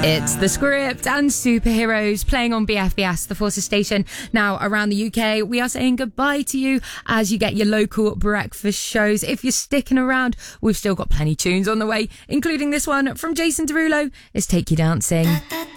It's The Script and Superheroes playing on BFBS, the Forces station. Now, around the UK, we are saying goodbye to you as you get your local breakfast shows. If you're sticking around, we've still got plenty tunes on the way, including this one from Jason Derulo. It's Take You Dancing.